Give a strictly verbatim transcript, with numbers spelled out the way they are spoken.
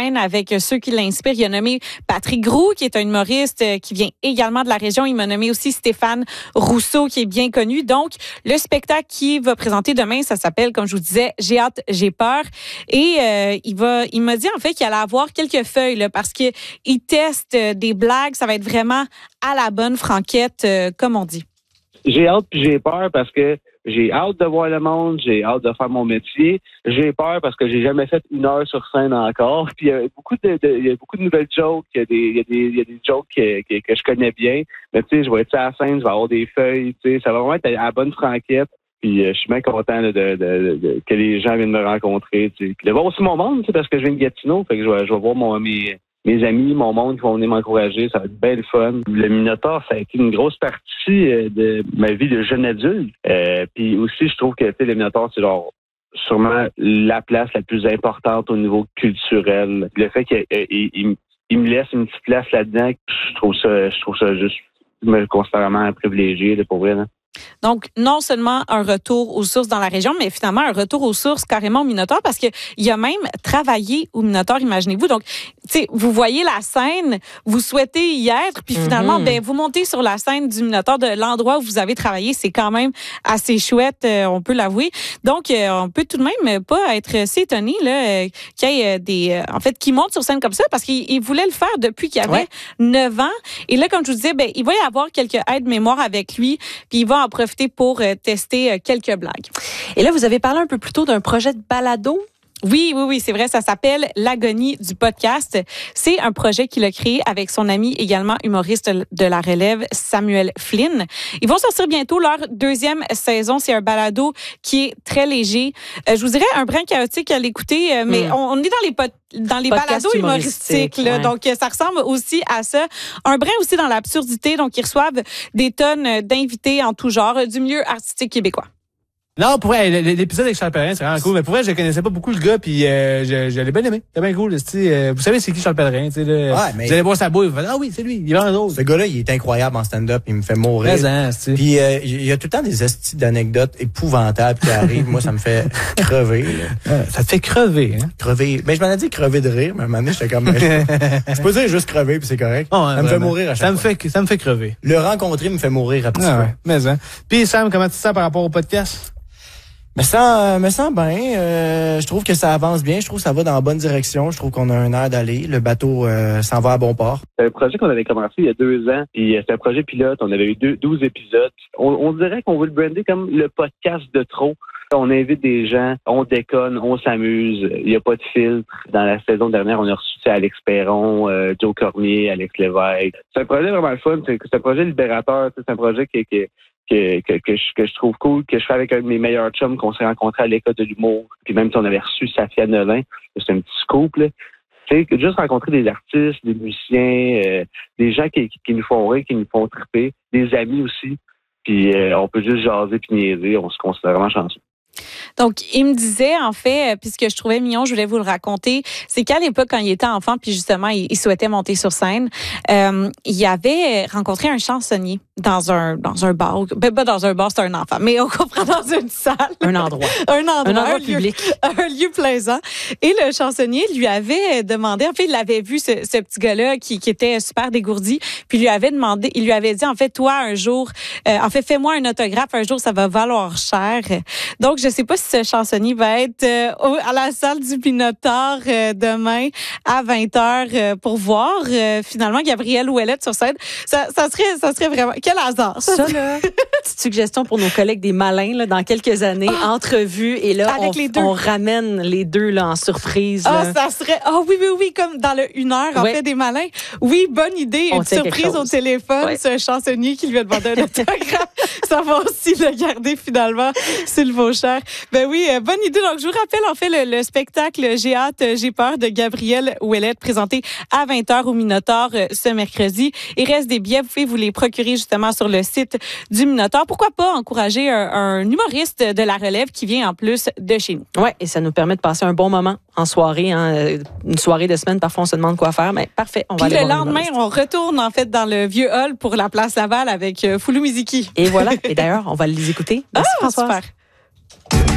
scène avec ceux qui l'inspirent. Il a nommé Patrick Groux, qui est un humoriste qui vient également de la région. Il m'a nommé aussi Stéphane Rousseau, qui est bien connu. Donc, le spectacle qu'il va présenter demain, ça s'appelle, comme je vous disais, J'ai hâte, j'ai peur. Et euh, il va, il m'a dit en fait qu'il allait avoir quelques feuilles là, parce que il teste des blagues. Ça va être vraiment à la bonne franquette, euh, comme on dit. J'ai hâte puis j'ai peur parce que j'ai hâte de voir le monde, j'ai hâte de faire mon métier. J'ai peur parce que j'ai jamais fait une heure sur scène encore. Puis il y a beaucoup de, de il y a beaucoup de nouvelles jokes, il y a des il y a des il y a des jokes que, que, que je connais bien. Mais tu sais, je vais être sur la scène, je vais avoir des feuilles, tu sais, ça va vraiment être à la bonne franquette. Puis euh, je suis bien content là, de, de, de, de que les gens viennent me rencontrer, tu sais. Puis de voir aussi mon monde, tu sais, parce que je viens de Gatineau, fait que je vais je vais voir mon mes Mes amis, mon monde qui vont venir m'encourager, ça va être bien le fun. Le Minotaure, ça a été une grosse partie de ma vie de jeune adulte. Euh, puis aussi, je trouve que le Minotaure, c'est genre sûrement la place la plus importante au niveau culturel. Le fait qu'il il, il me laisse une petite place là-dedans, je trouve ça, je trouve ça juste je me considère vraiment privilégié, là, pour vrai. Là. Donc, non seulement un retour aux sources dans la région, mais finalement un retour aux sources carrément au Minotaure, parce que il a même travaillé au Minotaure, imaginez-vous. Donc, tu sais, vous voyez la scène, vous souhaitez y être, puis finalement, mm-hmm. ben vous montez sur la scène du Minotaure de l'endroit où vous avez travaillé. C'est quand même assez chouette, euh, on peut l'avouer. Donc, euh, on peut tout de même pas être si étonné là euh, qu'il y ait des, euh, en fait, qui monte sur scène comme ça, parce qu'il il voulait le faire depuis qu'il avait ouais. neuf ans. Et là, comme je vous disais, ben il va y avoir quelques aides-mémoire avec lui, puis il va en profiter pour euh, tester euh, quelques blagues. Et là, vous avez parlé un peu plus tôt d'un projet de balado. Oui, oui, oui, c'est vrai. Ça s'appelle L'agonie du podcast. C'est un projet qu'il a créé avec son ami également humoriste de la relève, Samuel Flynn. Ils vont sortir bientôt leur deuxième saison. C'est un balado qui est très léger. Euh, je vous dirais un brin chaotique à l'écouter, euh, mais mm. on, on est dans les pod- dans les podcast balados humoristiques, là, ouais. Donc ça ressemble aussi à ça. Un brin aussi dans l'absurdité. Donc ils reçoivent des tonnes d'invités en tout genre du milieu artistique québécois. Non, pour vrai, l'épisode avec Charles Pellerin, c'est vraiment cool. Mais pour vrai, je connaissais pas beaucoup le gars, puis euh, je, je l'ai bien aimé. C'était bien cool. Euh, vous savez c'est qui Charles Pellerin, tu sais. Ouais, mais vous allez voir sa bouille, vous faites, ah oui, c'est lui. Il est vraiment drôle. Ce gars-là, il est incroyable en stand-up. Il me fait mourir. Présent, puis euh, il y a tout le temps des astuces d'anecdotes épouvantables qui arrivent. Moi, ça me fait crever. Là. Ouais, ça te fait crever, hein? Crever. Mais je m'en ai dit crever de rire, mais à un moment donné, j'étais comme. Je peux dire juste crever, puis c'est correct. Oh, ouais, ça me fait mourir à chaque ça fois. Me fait, ça me fait crever. Le rencontrer me fait mourir à petit ah, peu. Ouais, mais hein. Puis Sam, comment tu te sens par rapport au podcast? Me sens, me sens bien. Euh, je trouve que ça avance bien. Je trouve que ça va dans la bonne direction. Je trouve qu'on a un air d'aller. Le bateau euh, s'en va à bon port. C'est un projet qu'on avait commencé il y a deux ans. Puis c'est un projet pilote. On avait eu deux, douze épisodes. On, on dirait qu'on veut le brander comme le podcast de trop. On invite des gens, on déconne, on s'amuse. Il n'y a pas de filtre. Dans la saison dernière, on a reçu Alex Perron, euh, Joe Cormier, Alex Lévesque. C'est un projet vraiment le fun. C'est, c'est un projet libérateur. C'est un projet qui est... Que, que, que, je, que je trouve cool, que je fais avec un de mes meilleurs chums qu'on s'est rencontrés à l'école de l'humour. Puis même si on avait reçu Safia Nolin, c'est un petit scoop, là. Tu sais, juste rencontrer des artistes, des musiciens, euh, des gens qui, qui, qui nous font rire, qui nous font triper, des amis aussi. Puis euh, on peut juste jaser puis niaiser, on se considère vraiment chanceux. Donc, il me disait, en fait, puis ce que je trouvais mignon, je voulais vous le raconter, c'est qu'à l'époque, quand il était enfant, puis justement, il, il souhaitait monter sur scène, euh, il avait rencontré un chansonnier dans un dans un bar. Ben, pas dans un bar, c'est un enfant, mais on comprend dans une salle. Un endroit. un endroit. Un endroit un public. Lieu, un lieu plaisant. Et le chansonnier lui avait demandé, en fait, il avait vu ce, ce petit gars-là qui, qui était super dégourdi, puis il lui avait demandé, il lui avait dit, en fait, toi, un jour, euh, en fait, fais-moi un autographe, un jour, ça va valoir cher. Donc, je sais pas si ce chansonnier va être euh, au, à la salle du Minotaure euh, demain à vingt heures euh, pour voir euh, finalement Gabrielle Ouellette sur scène. Ça, ça serait, ça serait vraiment quel hasard. Ça, ça là, petite suggestion pour nos collègues des malins là, dans quelques années, oh, entrevue et là on, les deux. on ramène les deux là en surprise. Ah, oh, ça serait. Ah oh, oui oui oui comme dans le une heure en ouais. fait des malins. Oui, bonne idée. On une surprise au téléphone, ouais. ce chansonnier qui lui a demandé un autographe. Ça va aussi le garder finalement s'il vaut cher. Ben oui, euh, bonne idée. Donc, je vous rappelle, en fait, le, le spectacle J'ai hâte, j'ai peur de Gabrielle Ouellette, présenté à vingt heures au Minotaure euh, ce mercredi. Il reste des billets, vous pouvez vous les procurer justement sur le site du Minotaure. Pourquoi pas encourager un, un humoriste de la relève qui vient en plus de chez nous? Oui, et ça nous permet de passer un bon moment en soirée. Hein. Une soirée de semaine, parfois, on se demande quoi faire. Mais parfait, on va Puis aller le lendemain, on retourne en fait dans le vieux hall pour la place Laval avec euh, Foulou Miziki. Et voilà. Et d'ailleurs, on va les écouter. Merci, ah, Françoise. Super.